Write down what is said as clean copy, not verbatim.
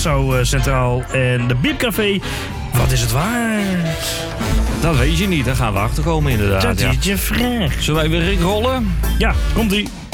Nassau Centraal en de Bibcafé. Wat is het waard? Dat weet je niet, daar gaan we achterkomen inderdaad. Dat Ja. is je vraag. Zullen wij weer Rick rollen? Ja, komt-ie.